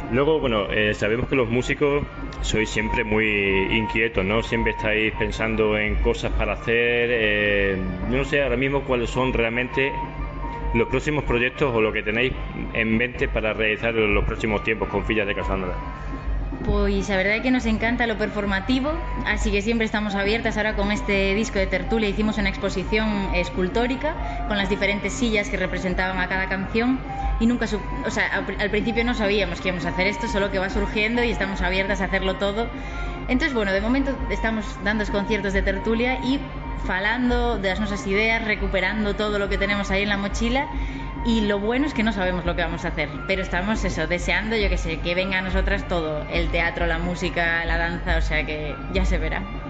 Luego, bueno, sabemos que los músicos sois siempre muy inquietos, ¿no? Siempre estáis pensando en cosas para hacer. Yo no sé ahora mismo cuáles son realmente los próximos proyectos o lo que tenéis en mente para realizar en los próximos tiempos con Fillas de Casandra. Pois a verdade é que nos encanta lo performativo, así que siempre estamos abiertas. Ahora con este disco de tertulia hicimos una exposición escultórica con las diferentes sillas que representaban a cada canción y nunca, o sea, al principio no sabíamos que íbamos a hacer esto, solo que va surgiendo y estamos abiertas a hacerlo todo. Entonces, bueno, de momento estamos dando os conciertos de tertulia y falando das nosas ideas, recuperando todo lo que tenemos ahí en la mochila. Y lo bueno es que no sabemos lo que vamos a hacer, pero estamos eso, deseando, yo que sé, que venga a nosotras todo, el teatro, la música, la danza, o sea que ya se verá.